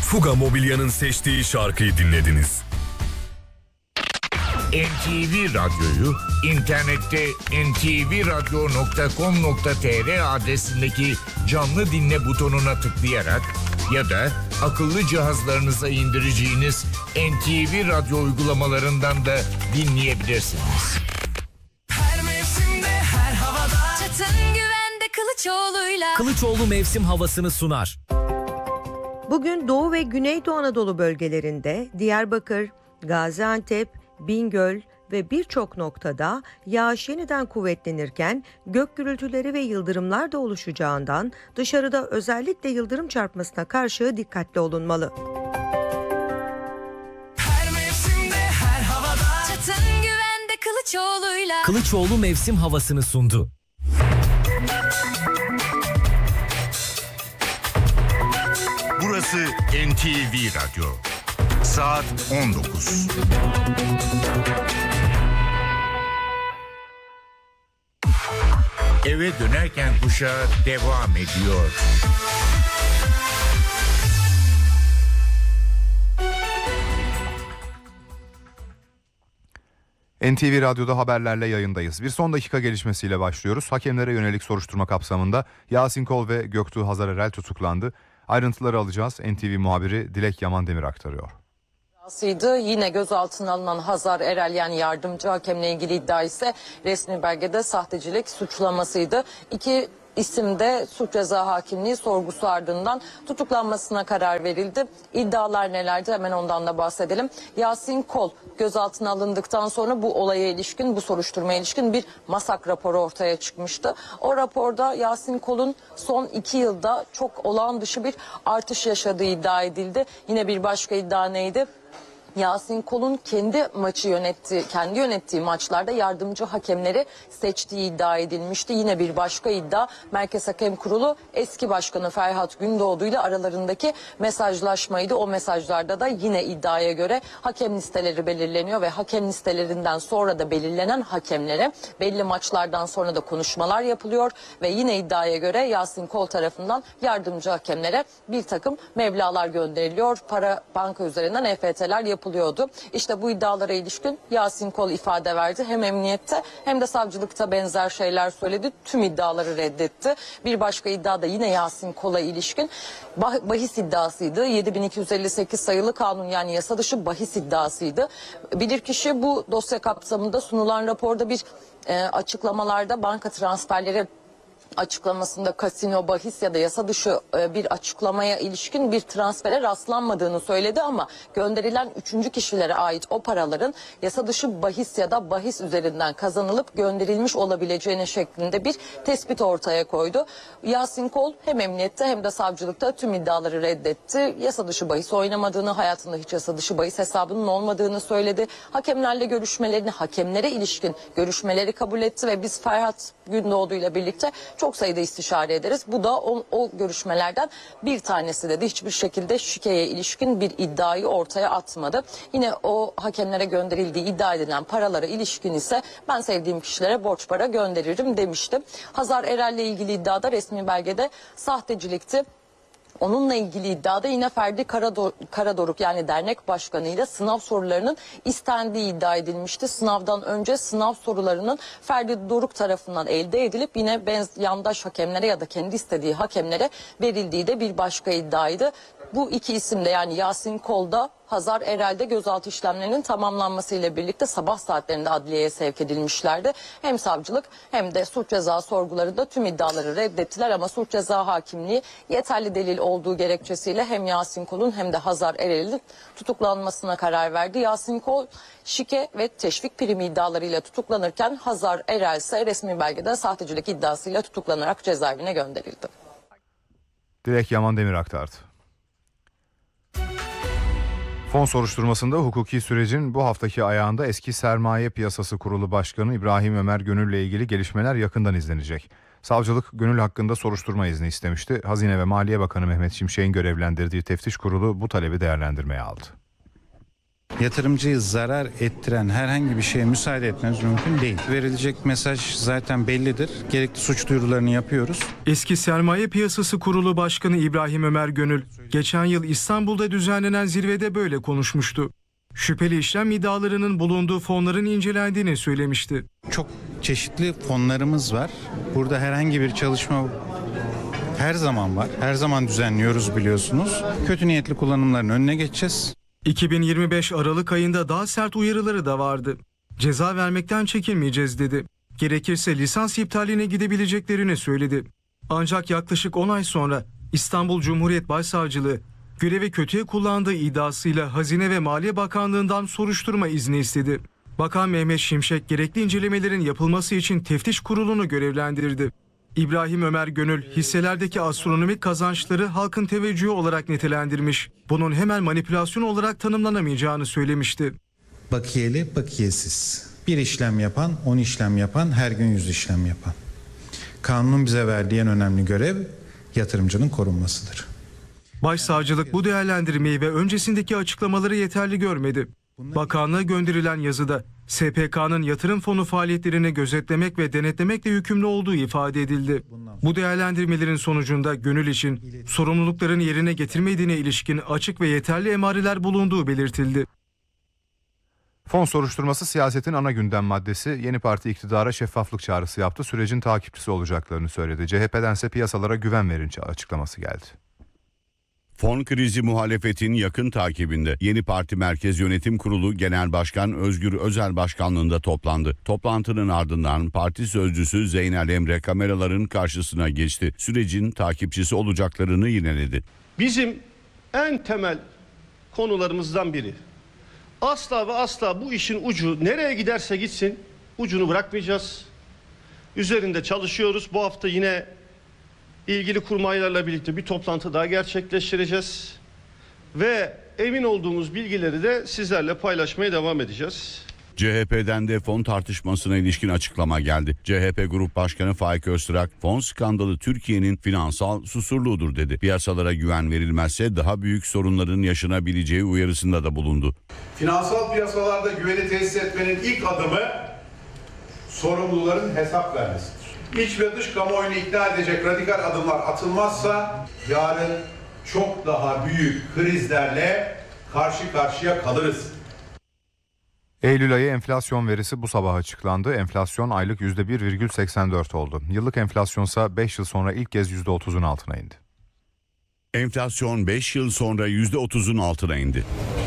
Fuga Mobilya'nın seçtiği şarkıyı dinlediniz. NTV Radyo'yu internette ntvradyo.com.tr adresindeki canlı dinle butonuna tıklayarak ya da akıllı cihazlarınıza indireceğiniz NTV Radyo uygulamalarından da dinleyebilirsiniz. Her mevsimde, her havada. Çatın güvende Kılıçoğlu'yla. Kılıçoğlu mevsim havasını sunar. Bugün Doğu ve Güneydoğu Anadolu bölgelerinde Diyarbakır, Gaziantep, Bingöl ve birçok noktada yağış yeniden kuvvetlenirken gök gürültüleri ve yıldırımlar da oluşacağından dışarıda özellikle yıldırım çarpmasına karşı dikkatli olunmalı. Her mevsimde, her havada. Çatın güvende Kılıçoğlu'yla. Kılıçoğlu mevsim havasını sundu. Burası NTV Radyo. Saat 19. Eve dönerken kuşağı devam ediyor. NTV Radyo'da haberlerle yayındayız. Bir son dakika gelişmesiyle başlıyoruz. Hakemlere yönelik soruşturma kapsamında Yasin Kol ve Göktuğ Hazar Erel tutuklandı. Ayrıntıları alacağız. NTV muhabiri Dilek Yaman Demir aktarıyor. Yine gözaltına alınan Hazar Erel yani yardımcı hakemle ilgili iddia ise resmi belgede sahtecilik suçlamasıydı. İki isim de suç ceza hakimliği sorgusu ardından tutuklanmasına karar verildi. İddialar nelerdi hemen ondan da bahsedelim. Yasin Kol gözaltına alındıktan sonra bu olaya ilişkin, bu soruşturmaya ilişkin bir MASAK raporu ortaya çıkmıştı. O raporda Yasin Kol'un son 2 yılda çok olağan dışı bir artış yaşadığı iddia edildi. Yine bir başka iddia neydi? Yasin Kol'un kendi yönettiği maçlarda yardımcı hakemleri seçtiği iddia edilmişti. Yine bir başka iddia Merkez Hakem Kurulu eski başkanı Ferhat Gündoğdu ile aralarındaki mesajlaşmaydı. O mesajlarda da yine iddiaya göre hakem listeleri belirleniyor ve hakem listelerinden sonra da belirlenen hakemlere belli maçlardan sonra da konuşmalar yapılıyor ve yine iddiaya göre Yasin Kol tarafından yardımcı hakemlere bir takım meblağlar gönderiliyor. Para banka üzerinden EFT'ler yapılıyordu. İşte bu iddialara ilişkin Yasin Kol ifade verdi. Hem emniyette hem de savcılıkta benzer şeyler söyledi. Tüm iddiaları reddetti. Bir başka iddia da yine Yasin Kol'a ilişkin bahis iddiasıydı. 7258 sayılı kanun yani yasa dışı bahis iddiasıydı. Bilirkişi bu dosya kapsamında sunulan raporda bir açıklamalarda banka transferleri açıklamasında kasino, bahis ya da yasa dışı bir açıklamaya ilişkin bir transfere rastlanmadığını söyledi ama gönderilen 3. kişilere ait o paraların yasa dışı bahis ya da bahis üzerinden kazanılıp gönderilmiş olabileceğine şeklinde bir tespit ortaya koydu. Yasin Kol hem emniyette hem de savcılıkta tüm iddiaları reddetti. Yasa dışı bahis oynamadığını, hayatında hiç yasa dışı bahis hesabının olmadığını söyledi. Hakemlerle görüşmelerini, hakemlere ilişkin görüşmeleri kabul etti ve biz Ferhat Gündoğdu ile birlikte çok sayıda istişare ederiz. Bu da o görüşmelerden bir tanesi dedi. Hiçbir şekilde şikeye ilişkin bir iddiayı ortaya atmadı. Yine o hakemlere gönderildiği iddia edilen paralara ilişkin ise ben sevdiğim kişilere borç para gönderirim demişti. Hazar Erel'le ilgili iddiada resmi belgede sahtecilikti. Onunla ilgili iddiada yine Ferdi Karadoruk yani dernek başkanıyla sınav sorularının istendiği iddia edilmişti. Sınavdan önce sınav sorularının Ferdi Doruk tarafından elde edilip yine yandaş hakemlere ya da kendi istediği hakemlere verildiği de bir başka iddiaydı. Bu iki isim de yani Yasin Kol'da Hazar Erel'de gözaltı işlemlerinin tamamlanmasıyla birlikte sabah saatlerinde adliyeye sevk edilmişlerdi. Hem savcılık hem de suç ceza sorgularında tüm iddiaları reddettiler ama suç ceza hakimliği yeterli delil olduğu gerekçesiyle hem Yasin Kol'un hem de Hazar Erel'in tutuklanmasına karar verdi. Yasin Kol şike ve teşvik primi iddialarıyla tutuklanırken Hazar Erel ise resmi belgede sahtecilik iddiasıyla tutuklanarak cezaevine gönderildi. Dilek Yaman Demir aktardı. Fon soruşturmasında hukuki sürecin bu haftaki ayağında eski Sermaye Piyasası Kurulu Başkanı İbrahim Ömer Gönül'le ilgili gelişmeler yakından izlenecek. Savcılık Gönül hakkında soruşturma izni istemişti. Hazine ve Maliye Bakanı Mehmet Şimşek'in görevlendirdiği teftiş kurulu bu talebi değerlendirmeye aldı. Yatırımcıyı zarar ettiren herhangi bir şeye müsaade etmemiz mümkün değil. Verilecek mesaj zaten bellidir. Gerekli suç duyurularını yapıyoruz. Eski Sermaye Piyasası Kurulu Başkanı İbrahim Ömer Gönül, geçen yıl İstanbul'da düzenlenen zirvede böyle konuşmuştu. Şüpheli işlem iddialarının bulunduğu fonların incelendiğini söylemişti. Çok çeşitli fonlarımız var. Burada herhangi bir çalışma her zaman var. Her zaman düzenliyoruz biliyorsunuz. Kötü niyetli kullanımların önüne geçeceğiz. 2025 Aralık ayında daha sert uyarıları da vardı. Ceza vermekten çekinmeyeceğiz dedi. Gerekirse lisans iptaline gidebileceklerini söyledi. Ancak yaklaşık 10 ay sonra İstanbul Cumhuriyet Başsavcılığı görevi kötüye kullandığı iddiasıyla Hazine ve Maliye Bakanlığı'ndan soruşturma izni istedi. Bakan Mehmet Şimşek gerekli incelemelerin yapılması için teftiş kurulunu görevlendirdi. İbrahim Ömer Gönül hisselerdeki astronomik kazançları halkın teveccühü olarak nitelendirmiş. Bunun hemen manipülasyon olarak tanımlanamayacağını söylemişti. Bakiyeli, bakiyesiz. Bir işlem yapan, 10 işlem yapan, her gün 100 işlem yapan. Kanunun bize verdiği en önemli görev yatırımcının korunmasıdır. Başsavcılık bu değerlendirmeyi ve öncesindeki açıklamaları yeterli görmedi. Bakanlığa gönderilen yazıda SPK'nın yatırım fonu faaliyetlerini gözetlemek ve denetlemekle yükümlü olduğu ifade edildi. Bu değerlendirmelerin sonucunda Gönül için sorumlulukların yerine getirmediğine ilişkin açık ve yeterli emareler bulunduğu belirtildi. Fon soruşturması siyasetin ana gündem maddesi. Yeni parti iktidara şeffaflık çağrısı yaptı. Sürecin takipçisi olacaklarını söyledi. CHP'dense piyasalara güven verin açıklaması geldi. Fon krizi muhalefetin yakın takibinde. Yeni Parti Merkez Yönetim Kurulu Genel Başkan Özgür Özel Başkanlığında toplandı. Toplantının ardından parti sözcüsü Zeynel Emre kameraların karşısına geçti. Sürecin takipçisi olacaklarını yineledi. Bizim en temel konularımızdan biri. Asla ve asla bu işin ucu nereye giderse gitsin ucunu bırakmayacağız. Üzerinde çalışıyoruz. Bu hafta yine ilgili kurmaylarla birlikte bir toplantı daha gerçekleştireceğiz. Ve emin olduğumuz bilgileri de sizlerle paylaşmaya devam edeceğiz. CHP'den de fon tartışmasına ilişkin açıklama geldi. CHP Grup Başkanı Faik Öztürk, fon skandalı Türkiye'nin finansal susurluğudur dedi. Piyasalara güven verilmezse daha büyük sorunların yaşanabileceği uyarısında da bulundu. Finansal piyasalarda güveni tesis etmenin ilk adımı sorumluların hesap vermesidir. İç ve dış kamuoyunu ikna edecek radikal adımlar atılmazsa yarın çok daha büyük krizlerle karşı karşıya kalırız. Eylül ayı enflasyon verisi bu sabah açıklandı. Enflasyon aylık %1,84 oldu. Yıllık enflasyonsa 5 yıl sonra ilk kez %30'un altına indi. Enflasyon 5 yıl sonra %30'un altına indi.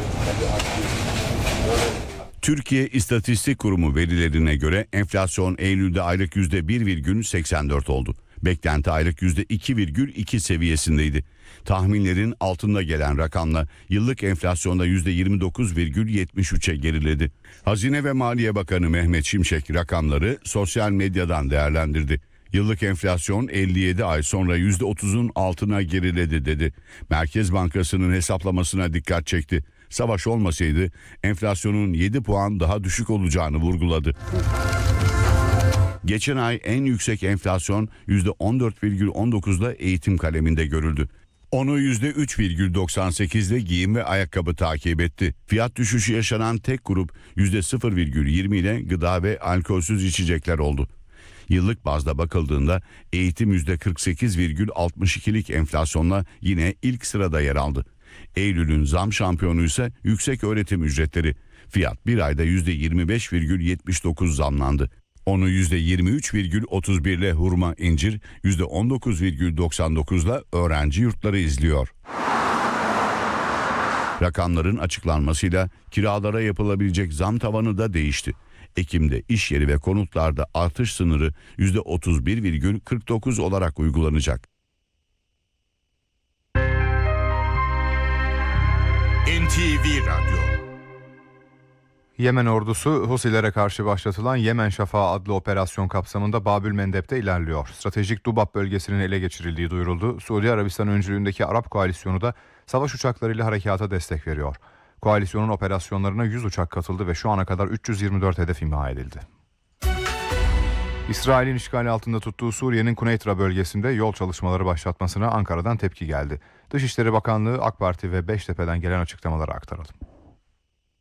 Türkiye İstatistik Kurumu verilerine göre enflasyon Eylül'de aylık %1,84 oldu. Beklenti aylık %2,2 seviyesindeydi. Tahminlerin altında gelen rakamla yıllık enflasyonda %29,73'e geriledi. Hazine ve Maliye Bakanı Mehmet Şimşek rakamları sosyal medyadan değerlendirdi. Yıllık enflasyon 57 ay sonra %30'un altına geriledi dedi. Merkez Bankası'nın hesaplamasına dikkat çekti. Savaş olmasaydı enflasyonun 7 puan daha düşük olacağını vurguladı. Geçen ay en yüksek enflasyon %14,19'da eğitim kaleminde görüldü. Onu %3,98'de giyim ve ayakkabı takip etti. Fiyat düşüşü yaşanan tek grup %0,20 ile gıda ve alkolsüz içecekler oldu. Yıllık bazda bakıldığında eğitim %48,62'lik enflasyonla yine ilk sırada yer aldı. Eylül'ün zam şampiyonu ise yüksek öğretim ücretleri. Fiyat bir ayda %25,79 zamlandı. Onu %23,31 ile hurma incir, %19,99 ile öğrenci yurtları izliyor. Rakamların açıklanmasıyla kiralara yapılabilecek zam tavanı da değişti. Ekim'de iş yeri ve konutlarda artış sınırı %31,49 olarak uygulanacak. NTV Radyo. Yemen ordusu Husilere karşı başlatılan Yemen Şafağı adlı operasyon kapsamında Babül Mendeb'de ilerliyor. Stratejik Dubab bölgesinin ele geçirildiği duyuruldu. Suudi Arabistan öncülüğündeki Arap koalisyonu da savaş uçaklarıyla harekata destek veriyor. Koalisyonun operasyonlarına 100 uçak katıldı ve şu ana kadar 324 hedef imha edildi. İsrail'in işgali altında tuttuğu Suriye'nin Kuneytra bölgesinde yol çalışmaları başlatmasına Ankara'dan tepki geldi. Dışişleri Bakanlığı, AK Parti ve Beştepe'den gelen açıklamaları aktaralım.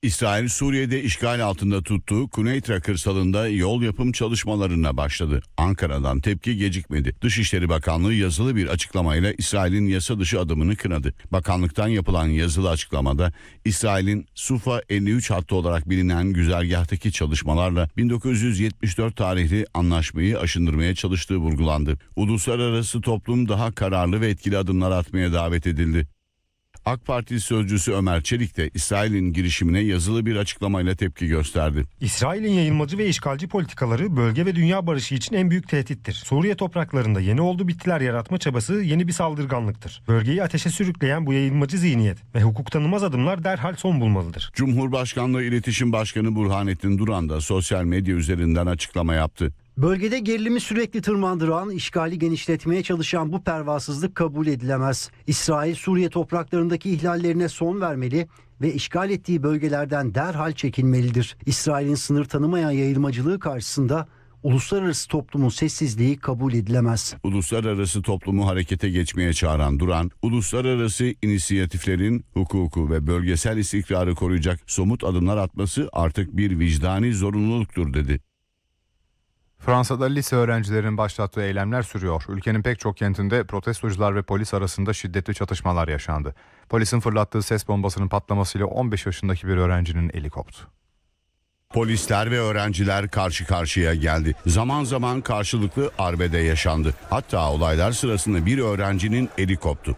İsrail, Suriye'de işgal altında tuttuğu Kuneytra kırsalında yol yapım çalışmalarına başladı. Ankara'dan tepki gecikmedi. Dışişleri Bakanlığı yazılı bir açıklamayla İsrail'in yasa dışı adımını kınadı. Bakanlıktan yapılan yazılı açıklamada İsrail'in Sufa 53 hattı olarak bilinen güzergahtaki çalışmalarla 1974 tarihli anlaşmayı aşındırmaya çalıştığı vurgulandı. Uluslararası toplum daha kararlı ve etkili adımlar atmaya davet edildi. AK Parti sözcüsü Ömer Çelik de İsrail'in girişimine yazılı bir açıklamayla tepki gösterdi. İsrail'in yayılmacı ve işgalci politikaları bölge ve dünya barışı için en büyük tehdittir. Suriye topraklarında yeni oldu bittiler yaratma çabası yeni bir saldırganlıktır. Bölgeyi ateşe sürükleyen bu yayılmacı zihniyet ve hukuk tanımaz adımlar derhal son bulmalıdır. Cumhurbaşkanlığı İletişim Başkanı Burhanettin Duran da sosyal medya üzerinden açıklama yaptı. Bölgede gerilimi sürekli tırmandıran, işgali genişletmeye çalışan bu pervasızlık kabul edilemez. İsrail, Suriye topraklarındaki ihlallerine son vermeli ve işgal ettiği bölgelerden derhal çekilmelidir. İsrail'in sınır tanımayan yayılmacılığı karşısında uluslararası toplumun sessizliği kabul edilemez. Uluslararası toplumu harekete geçmeye çağıran Duran, uluslararası inisiyatiflerin hukuku ve bölgesel istikrarı koruyacak somut adımlar atması artık bir vicdani zorunluluktur dedi. Fransa'da lise öğrencilerinin başlattığı eylemler sürüyor. Ülkenin pek çok kentinde protestocular ve polis arasında şiddetli çatışmalar yaşandı. Polisin fırlattığı ses bombasının patlamasıyla 15 yaşındaki bir öğrencinin eli koptu. Polisler ve öğrenciler karşı karşıya geldi. Zaman zaman karşılıklı arbede yaşandı. Hatta olaylar sırasında bir öğrencinin eli koptu.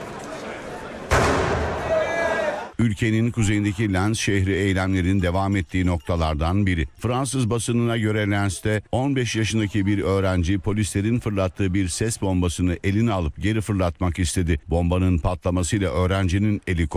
Ülkenin kuzeyindeki Lens şehri eylemlerin devam ettiği noktalardan biri. Fransız basınına göre Lens'te 15 yaşındaki bir öğrenci polislerin fırlattığı bir ses bombasını eline alıp geri fırlatmak istedi. Bombanın patlamasıyla öğrencinin eli koptu.